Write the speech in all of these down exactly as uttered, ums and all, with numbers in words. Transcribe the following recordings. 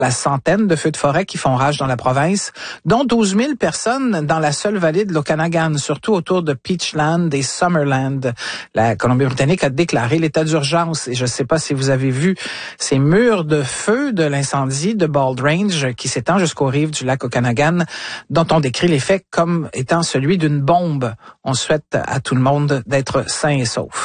la centaine de feux de forêt qui font rage dans la province, dont douze mille personnes dans la seule vallée de l'Okanagan, surtout autour de Peachland et Summerland. La Colombie-Britannique a déclaré l'état d'urgence et je ne sais pas si vous avez vu ces murs de feu de l'incendie de Bald Range qui s'étend jusqu'aux rives du lac Okanagan, dont on décrit l'effet comme étant celui d'une bombe. On souhaite à tout le monde d'être sain et sauf.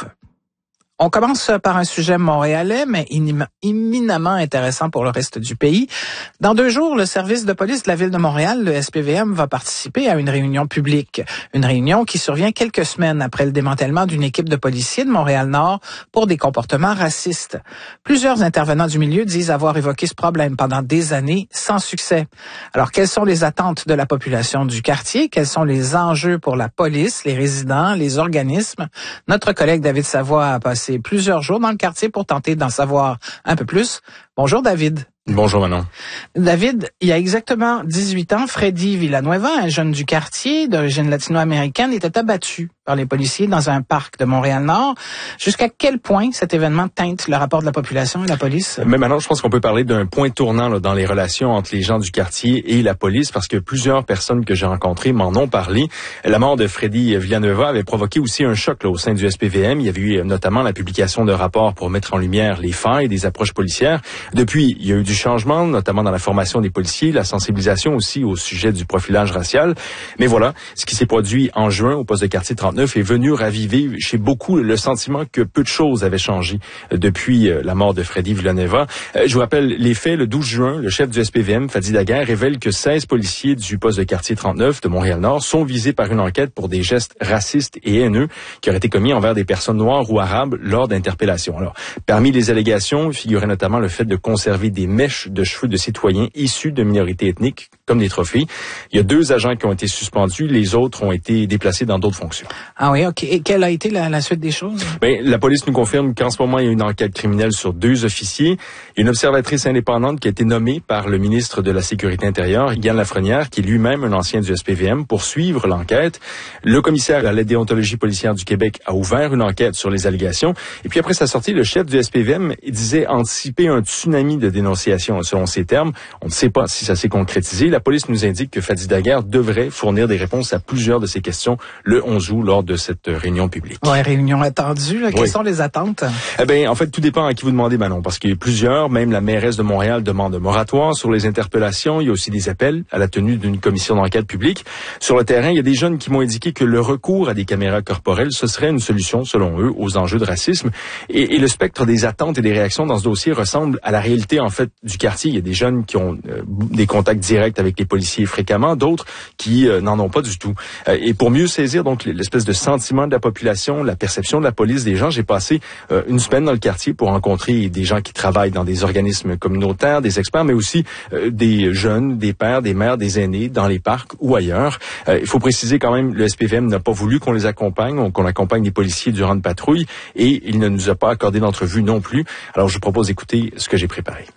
On commence par un sujet montréalais, mais éminemment intéressant pour le reste du pays. Dans deux jours, le service de police de la Ville de Montréal, le S P V M, va participer à une réunion publique. Une réunion qui survient quelques semaines après le démantèlement d'une équipe de policiers de Montréal-Nord pour des comportements racistes. Plusieurs intervenants du milieu disent avoir évoqué ce problème pendant des années sans succès. Alors, quelles sont les attentes de la population du quartier? Quels sont les enjeux pour la police, les résidents, les organismes? Notre collègue David Savoie a passé plusieurs jours dans le quartier pour tenter d'en savoir un peu plus. Bonjour David. Bonjour Manon. David, il y a exactement dix-huit ans, Freddy Villanueva, un jeune du quartier d'origine latino-américaine, était abattu par les policiers dans un parc de Montréal-Nord. Jusqu'à quel point cet événement teinte le rapport de la population et la police? Mais maintenant, je pense qu'on peut parler d'un point tournant là, dans les relations entre les gens du quartier et la police, parce que plusieurs personnes que j'ai rencontrées m'en ont parlé. La mort de Freddy Villanueva avait provoqué aussi un choc là, au sein du S P V M. Il y avait eu notamment la publication de rapports pour mettre en lumière les failles des approches policières. Depuis, il y a eu du changement, notamment dans la formation des policiers, la sensibilisation aussi au sujet du profilage racial. Mais voilà, ce qui s'est produit en juin au poste de quartier trente-neuf est venu raviver chez beaucoup le sentiment que peu de choses avaient changé depuis la mort de Freddy Villanueva. Je vous rappelle les faits. Le douze juin, le chef du S P V M, Fadi Daguerre, révèle que seize policiers du poste de quartier trente-neuf de Montréal-Nord sont visés par une enquête pour des gestes racistes et haineux qui auraient été commis envers des personnes noires ou arabes lors d'interpellations. Alors, parmi les allégations figurait notamment le fait de conserver des mèches de cheveux de citoyens issus de minorités ethniques comme des trophées. Il y a deux agents qui ont été suspendus, les autres ont été déplacés dans d'autres fonctions. Ah oui, OK. Et quelle a été la, la suite des choses? Ben, la police nous confirme qu'en ce moment, il y a une enquête criminelle sur deux officiers. Il y a une observatrice indépendante qui a été nommée par le ministre de la Sécurité intérieure, Yann Lafrenière, qui est lui-même un ancien du S P V M, pour suivre l'enquête. Le commissaire à la déontologie policière du Québec a ouvert une enquête sur les allégations. Et puis après sa sortie, le chef du S P V M disait anticiper un tsunami de dénonciations. Selon ses termes, on ne sait pas si ça s'est concrétisé. La police nous indique que Fadi Daguerre devrait fournir des réponses à plusieurs de ces questions le onze août lors de cette réunion publique. Oui, réunion attendue. Là. Quelles oui. sont les attentes? Eh bien, en fait, tout dépend à qui vous demandez, Manon, parce qu'il y a plusieurs, même la mairesse de Montréal demande un moratoire sur les interpellations. Il y a aussi des appels à la tenue d'une commission d'enquête publique. Sur le terrain, il y a des jeunes qui m'ont indiqué que le recours à des caméras corporelles, ce serait une solution, selon eux, aux enjeux de racisme. Et, et le spectre des attentes et des réactions dans ce dossier ressemble à la réalité, en fait, du quartier. Il y a des jeunes qui ont euh, des contacts directs avec les policiers fréquemment, d'autres qui euh, n'en ont pas du tout. Euh, et pour mieux saisir donc l'espèce de sentiment de la population, la perception de la police des gens, j'ai passé euh, une semaine dans le quartier pour rencontrer des gens qui travaillent dans des organismes communautaires, des experts, mais aussi euh, des jeunes, des pères, des mères, des aînés dans les parcs ou ailleurs. Euh, il faut préciser quand même, le S P V M n'a pas voulu qu'on les accompagne, qu'on accompagne les policiers durant une patrouille, et il ne nous a pas accordé d'entrevue non plus. Alors je vous propose d'écouter ce que j'ai préparé.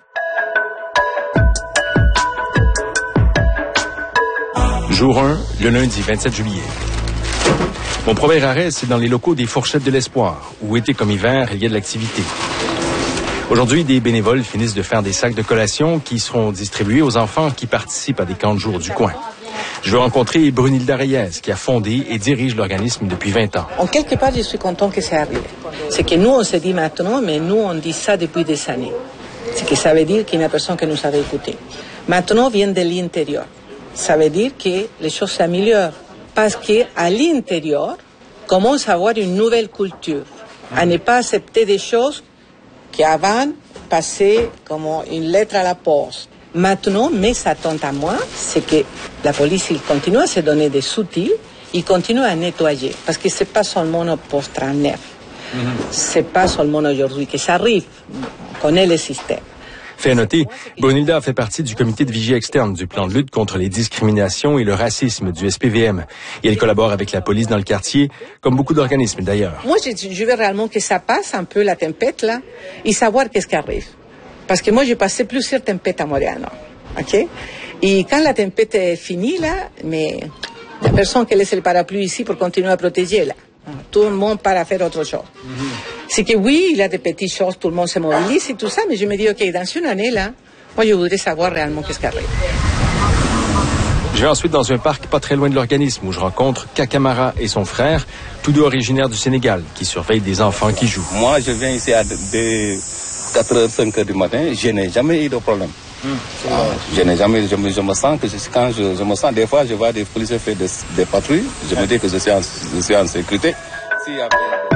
Jour un, le lundi vingt-sept juillet. Mon premier arrêt, c'est dans les locaux des Fourchettes de l'Espoir, où été comme hiver, il y a de l'activité. Aujourd'hui, des bénévoles finissent de faire des sacs de collation qui seront distribués aux enfants qui participent à des camps de jour du coin. Je veux rencontrer Brunilda Reyes, qui a fondé et dirige l'organisme depuis vingt ans. En quelque part, je suis content que ça arrive. C'est que nous, on se dit maintenant, mais nous, on dit ça depuis des années. C'est que ça veut dire qu'il n'y a personne qui nous avait écouté. Maintenant, vient de l'intérieur. Ça veut dire que les choses s'améliorent. Parce qu'à l'intérieur, commence à avoir une nouvelle culture. À ne pas accepter des choses qui avant passaient comme une lettre à la poste. Maintenant, mes attentes à moi, c'est que la police il continue à se donner des outils, il continue à nettoyer. Parce que ce n'est pas seulement au poste trente-neuf. Mm-hmm. Ce n'est pas seulement aujourd'hui que ça arrive. On connaît le système. Fait à noter, Brunilda a fait partie du comité de vigie externe du plan de lutte contre les discriminations et le racisme du S P V M. Et elle collabore avec la police dans le quartier, comme beaucoup d'organismes d'ailleurs. Moi, je, je veux réellement que ça passe un peu la tempête, là, et savoir qu'est-ce qui arrive. Parce que moi, j'ai passé plusieurs tempêtes à Montréal, ok? Et quand la tempête est finie, là, mais il n'y a personne qui laisse le parapluie ici pour continuer à protéger, là. Tout le monde part à faire autre chose. Mm-hmm. C'est que oui, il y a des petites choses, tout le monde se mobilise et tout ça, mais je me dis, OK, dans une année, là, Moi, je voudrais savoir réellement qu'est-ce qui arrive. Je vais ensuite dans un parc pas très loin de l'organisme où je rencontre Kakamara et son frère, tous deux originaires du Sénégal, qui surveillent des enfants qui jouent. Moi, je viens ici à quatre heures, cinq heures du matin, je n'ai jamais eu de problème. Hum, ah, je n'ai jamais, je me, je me sens que je, quand je, je me sens, des fois, je vois des policiers faire des, des patrouilles, je me dis que je suis en, je suis en sécurité. Si avait...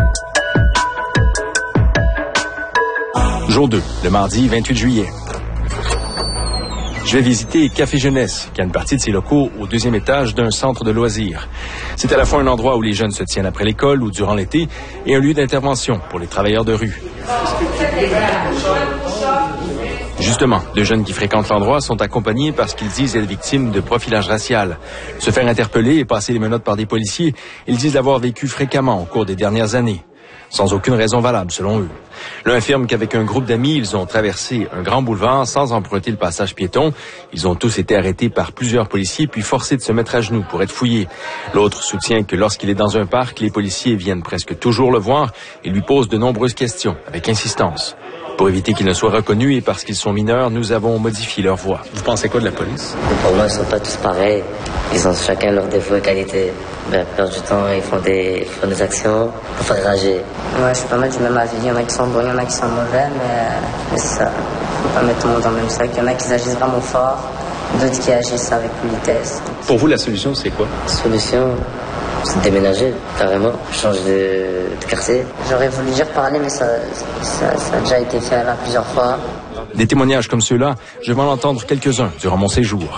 Jour deux, le mardi vingt-huit juillet. Je vais visiter Café Jeunesse, qui a une partie de ses locaux au deuxième étage d'un centre de loisirs. C'est à la fois un endroit où les jeunes se tiennent après l'école ou durant l'été et un lieu d'intervention pour les travailleurs de rue. Justement, les jeunes qui fréquentent l'endroit sont accompagnés parce qu'ils disent être victimes de profilage racial. Se faire interpeller et passer les menottes par des policiers, ils disent l'avoir vécu fréquemment au cours des dernières années, sans aucune raison valable selon eux. L'un affirme qu'avec un groupe d'amis, ils ont traversé un grand boulevard sans emprunter le passage piéton. Ils ont tous été arrêtés par plusieurs policiers puis forcés de se mettre à genoux pour être fouillés. L'autre soutient que lorsqu'il est dans un parc, les policiers viennent presque toujours le voir et lui posent de nombreuses questions avec insistance. Pour éviter qu'ils ne soient reconnus et parce qu'ils sont mineurs, nous avons modifié leur voix. Vous pensez quoi de la police? Pour moi, ils sont pas tous pareils. Ils ont chacun leurs défauts et qualités. Ben, perdre du temps, ils font des, font des actions pour faire rager. Ouais, je suis pas mal du même avis. Il y en a qui sont bons, il y en a qui sont mauvais, mais, mais c'est ça. Faut pas mettre tout le monde dans le même sac. Il y en a qui agissent vraiment fort, d'autres qui agissent avec politesse. Pour vous, la solution, c'est quoi? La solution, c'est de déménager, carrément, changer de, de quartier. J'aurais voulu dire parler, mais ça, ça, ça a déjà été fait là plusieurs fois. Des témoignages comme ceux-là, je vais en entendre quelques-uns durant mon séjour.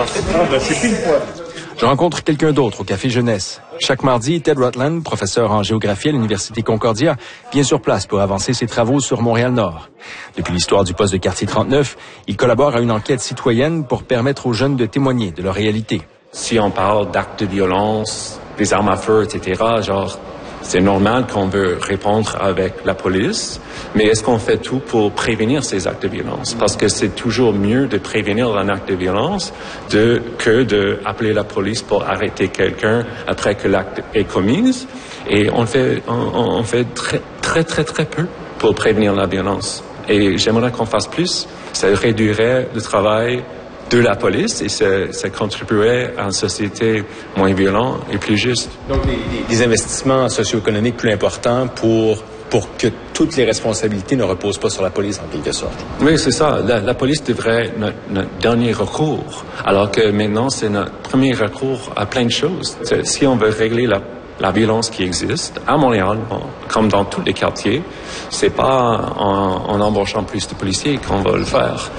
Je rencontre quelqu'un d'autre au Café Jeunesse. Chaque mardi, Ted Rutland, professeur en géographie à l'Université Concordia, vient sur place pour avancer ses travaux sur Montréal-Nord. Depuis l'histoire du poste de quartier trente-neuf, il collabore à une enquête citoyenne pour permettre aux jeunes de témoigner de leur réalité. Si on parle d'actes de violence, des armes à feu, et cetera, genre, c'est normal qu'on veut répondre avec la police, mais est-ce qu'on fait tout pour prévenir ces actes de violence? Parce que c'est toujours mieux de prévenir un acte de violence de, que d'appeler la police pour arrêter quelqu'un après que l'acte est commis. Et on fait, on, on fait très, très, très, très peu pour prévenir la violence. Et j'aimerais qu'on fasse plus. Ça réduirait le travail de la police et ça, ça contribuerait à une société moins violente et plus juste. Donc, des, des investissements socio-économiques plus importants pour, pour que toutes les responsabilités ne reposent pas sur la police, en quelque sorte. Oui, c'est ça. La, la police devrait être notre, notre dernier recours, alors que maintenant, c'est notre premier recours à plein de choses. C'est, si on veut régler la La violence qui existe à Montréal, comme dans tous les quartiers, c'est pas en, en embauchant plus de policiers qu'on va le faire.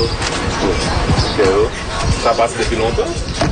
Ça passe depuis longtemps?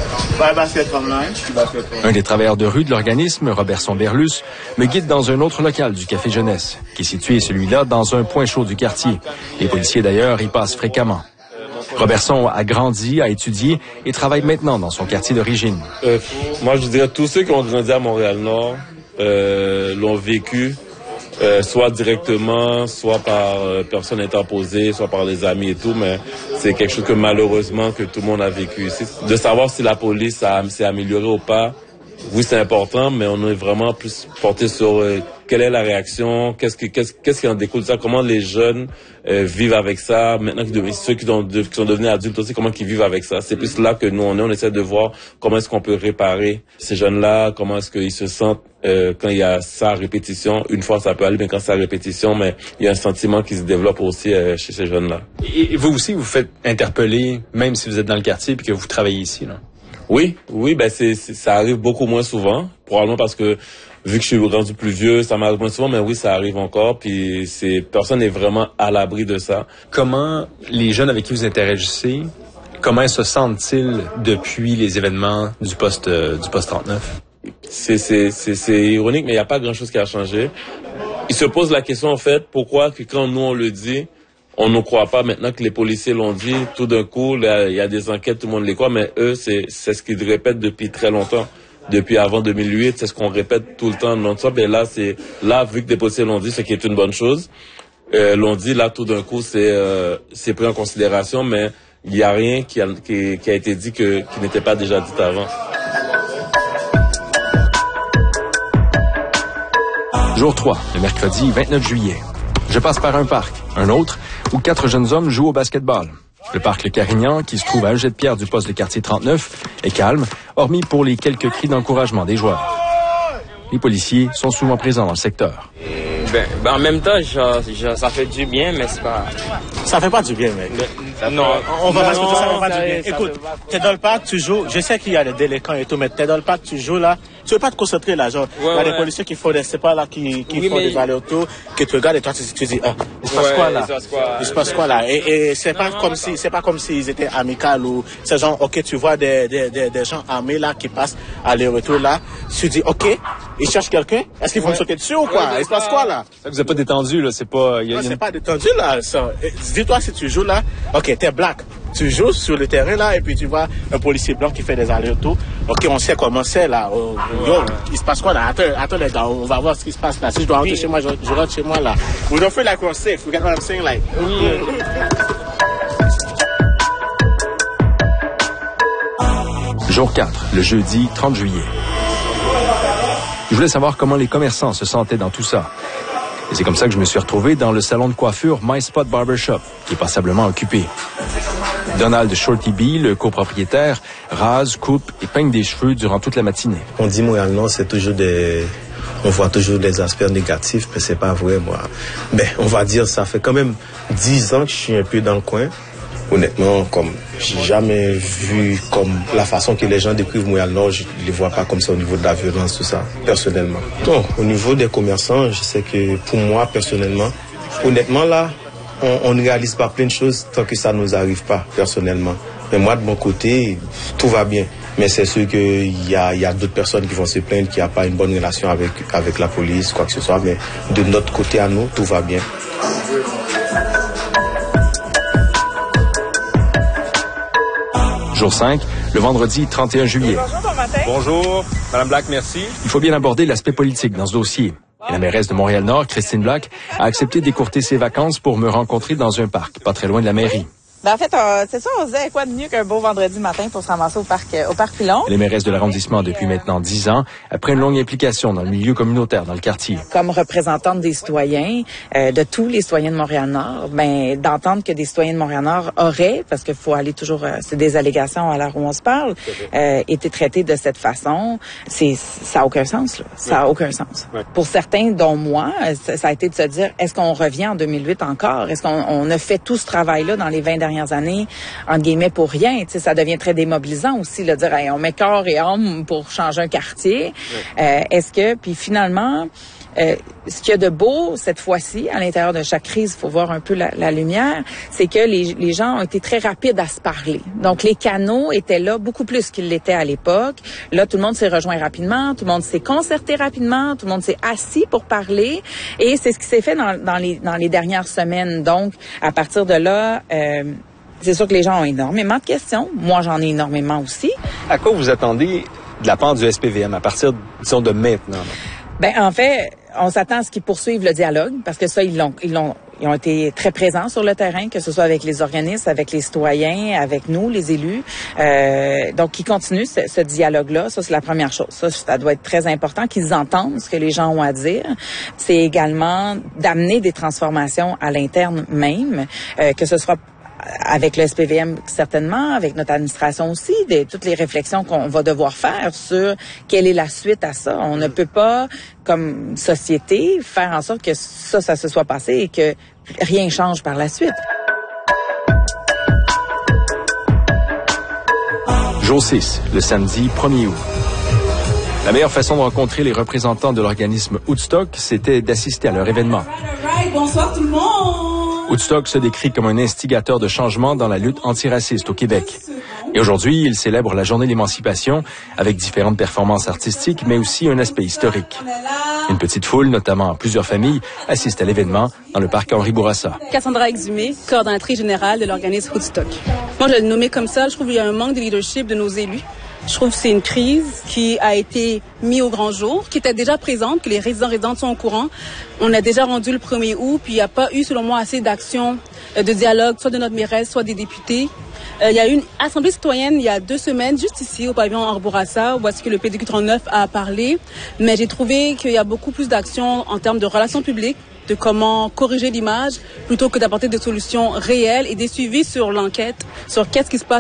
Un des travailleurs de rue de l'organisme, Robertson Berlus, me guide dans un autre local du Café Jeunesse, qui est situé, celui-là, dans un point chaud du quartier. Les policiers, d'ailleurs, y passent fréquemment. Robertson a grandi, a étudié et travaille maintenant dans son quartier d'origine. Euh, moi, je dirais tous ceux qui ont grandi à Montréal-Nord euh, l'ont vécu, euh, soit directement, soit par euh, personnes interposées, soit par les amis et tout, mais c'est quelque chose que malheureusement que tout le monde a vécu ici. De savoir si la police a, s'est améliorée ou pas, oui, c'est important, mais on est vraiment plus porté sur euh, quelle est la réaction, qu'est-ce qui, qu'est-ce, qu'est-ce qui en découle de ça, comment les jeunes euh, vivent avec ça, maintenant que ceux qui sont, qui sont devenus adultes aussi, comment ils vivent avec ça. C'est plus là que nous, on est, on essaie de voir comment est-ce qu'on peut réparer ces jeunes-là, comment est-ce qu'ils se sentent euh, quand il y a ça à répétition. Une fois, ça peut aller, mais quand c'est à répétition, mais il y a un sentiment qui se développe aussi euh, chez ces jeunes-là. Et vous aussi, vous faites interpeller, même si vous êtes dans le quartier et que vous travaillez ici, là? Oui, oui, ben c'est, c'est ça arrive beaucoup moins souvent, probablement parce que vu que je suis rendu plus vieux, ça m'arrive moins souvent, mais oui, ça arrive encore, puis c'est personne n'est vraiment à l'abri de ça. Comment les jeunes avec qui vous interagissez, comment se sentent-ils depuis les événements du poste euh, du poste trente-neuf? C'est c'est c'est c'est ironique, mais il y a pas grand-chose qui a changé. Ils se posent la question en fait, pourquoi que quand nous on le dit, on ne croit pas. Maintenant que les policiers l'ont dit, tout d'un coup, là, il y a des enquêtes, tout le monde les croit, mais eux, c'est, c'est ce qu'ils répètent depuis très longtemps. Depuis avant deux mille huit, c'est ce qu'on répète tout le temps non-stop. Et là, c'est, là, vu que les policiers l'ont dit, ce qui est une bonne chose, euh, l'ont dit, là, tout d'un coup, c'est, euh, c'est pris en considération, mais il n'y a rien qui a, qui, qui a été dit que, qui n'était pas déjà dit avant. Jour trois, le mercredi vingt-neuf juillet. Je passe par un parc, un autre, où quatre jeunes hommes jouent au basketball. Le parc Le Carignan, qui se trouve à un jet de pierre du poste de quartier trente-neuf, est calme, hormis pour les quelques cris d'encouragement des joueurs. Les policiers sont souvent présents dans le secteur. Ben, ben en même temps, je, je, ça fait du bien, mais c'est pas... Ça fait pas du bien, mec. Ça non, on va non, pas se dire ça fait pas ça, du bien. ça Écoute, t'es dans le parc, tu joues. Je sais qu'il y a des délinquants et tout, mais t'es dans le parc, tu joues là. Tu veux pas te concentrer là, genre. Il ouais, y a ouais. des policiers qui font des, c'est pas là, qui, qui oui, font mais... des allers-retours, que tu regardes et toi tu, tu dis, ah, il se passe ouais, quoi là? Il se passe quoi, il se passe quoi là? Et, et c'est pas non, comme non, si, c'est pas comme s'ils étaient amicaux ou c'est genre, ok, tu vois des, des, des, des gens armés là qui passent aller-retour là. Tu dis, ok, ils cherchent quelqu'un. Est-ce qu'ils vont me sauter dessus ou quoi? Ouais, il se passe quoi là? Ça vous a pas détendu là, c'est pas. Y a, non, c'est pas détendu là. Ça. Dis-toi si tu joues là, ok, t'es black. Tu joues sur le terrain là et puis tu vois un policier blanc qui fait des allers-retours. Ok, on sait comment c'est là. Oh, yo, il se passe quoi là? Attends, attends les gars, on va voir ce qui se passe là. Si je dois rentrer chez moi, je, je rentre chez moi là. We don't feel like we're safe. You get what I'm saying? Like. Jour quatre, le jeudi trente juillet. Je voulais savoir comment les commerçants se sentaient dans tout ça. Et c'est comme ça que je me suis retrouvé dans le salon de coiffure My Spot Barbershop, qui est passablement occupé. Donald Shorty B, le copropriétaire, rase, coupe et peigne des cheveux durant toute la matinée. On dit Montréal-Nord, c'est toujours des... On voit toujours des aspects négatifs, mais c'est pas vrai, moi. Mais on va dire, ça fait quand même dix ans que je suis un peu dans le coin. Honnêtement, comme j'ai jamais vu comme la façon que les gens décrivent Montréal-Nord, je les vois pas comme ça au niveau de la violence, tout ça, personnellement. Donc, au niveau des commerçants, je sais que pour moi, personnellement, honnêtement, là, on, on ne réalise pas plein de choses tant que ça ne nous arrive pas, personnellement. Mais moi, de mon côté, tout va bien. Mais c'est sûr qu'il y a, il y a d'autres personnes qui vont se plaindre qu'il n'y a pas une bonne relation avec, avec la police, quoi que ce soit. Mais de notre côté à nous, tout va bien. Jour cinq, le vendredi trente et un juillet. Bonjour, Madame Black, merci. Il faut bien aborder l'aspect politique dans ce dossier. Et la mairesse de Montréal-Nord, Christine Black, a accepté d'écourter ses vacances pour me rencontrer dans un parc, pas très loin de la mairie. Ben en fait, euh, c'est ça, on se disait quoi de mieux qu'un beau vendredi matin pour se ramasser au parc euh, au parc Pilon. Elle est mairesse de l'arrondissement depuis maintenant dix ans, après une longue implication dans le milieu communautaire dans le quartier. Comme représentante des citoyens, euh, de tous les citoyens de Montréal-Nord, ben d'entendre que des citoyens de Montréal-Nord auraient, parce qu'il faut aller toujours, euh, c'est des allégations à l'heure où on se parle, euh, été traités de cette façon, c'est ça a aucun sens là, ça a aucun sens. Ouais. Pour certains, dont moi, ça, ça a été de se dire, est-ce qu'on revient en deux mille huit encore? Est-ce qu'on on a fait tout ce travail-là dans les vingt dernières années, entre guillemets, pour rien? Tu sais, ça devient très démobilisant aussi, de dire, hey, on met corps et âme pour changer un quartier. Oui. Euh, est-ce que, puis finalement, euh, ce qu'il y a de beau cette fois-ci, à l'intérieur de chaque crise, il faut voir un peu la, la lumière, c'est que les, les gens ont été très rapides à se parler. Donc, les canaux étaient là beaucoup plus qu'ils l'étaient à l'époque. Là, tout le monde s'est rejoint rapidement, tout le monde s'est concerté rapidement, tout le monde s'est assis pour parler, et c'est ce qui s'est fait dans, dans, les, dans les dernières semaines. Donc, à partir de là, euh, c'est sûr que les gens ont énormément de questions. Moi, j'en ai énormément aussi. À quoi vous attendez de la part du S P V M à partir, disons, de maintenant? Ben, en fait, on s'attend à ce qu'ils poursuivent le dialogue, parce que ça, ils l'ont, ils l'ont, ils ont été très présents sur le terrain, que ce soit avec les organismes, avec les citoyens, avec nous, les élus. Euh, donc, ils continuent ce, ce dialogue-là. Ça, c'est la première chose. Ça, ça doit être très important qu'ils entendent ce que les gens ont à dire. C'est également d'amener des transformations à l'interne même, euh, que ce soit avec le S P V M certainement, avec notre administration aussi, de toutes les réflexions qu'on va devoir faire sur quelle est la suite à ça. On ne peut pas, comme société, faire en sorte que ça, ça se soit passé et que rien change par la suite. Jour six, le samedi premier août. La meilleure façon de rencontrer les représentants de l'organisme Woodstock, c'était d'assister à leur événement. Bonsoir tout le monde! Woodstock se décrit comme un instigateur de changement dans la lutte antiraciste au Québec. Et aujourd'hui, il célèbre la journée de l'émancipation avec différentes performances artistiques, mais aussi un aspect historique. Une petite foule, notamment plusieurs familles, assiste à l'événement dans le parc Henri Bourassa. Cassandra Exhumé, coordonnatrice générale de l'organisme Woodstock. Moi, je vais le nommer comme ça. Je trouve qu'il y a un manque de leadership de nos élus. Je trouve que c'est une crise qui a été mise au grand jour, qui était déjà présente, que les résidents résidentes sont au courant. On a déjà rendu le premier août, puis il n'y a pas eu, selon moi, assez d'actions, de dialogue, soit de notre mairesse, soit des députés. Euh, il y a eu une assemblée citoyenne il y a deux semaines, juste ici, au pavillon Henri Bourassa, où est-ce que le P D Q trente-neuf a parlé. Mais j'ai trouvé qu'il y a beaucoup plus d'actions en termes de relations publiques, de comment corriger l'image plutôt que d'apporter des solutions réelles et des suivis sur l'enquête, sur qu'est-ce qui se passe